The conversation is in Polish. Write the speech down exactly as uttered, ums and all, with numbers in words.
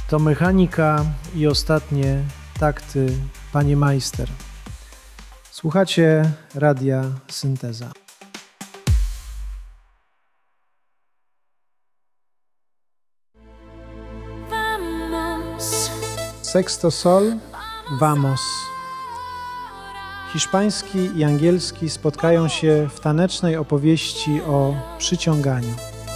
To mechanika i ostatnie takty Panie Majster. Słuchacie Radia Synteza. Sexto Sol, Vamos. Hiszpański i angielski spotkają się w tanecznej opowieści o przyciąganiu.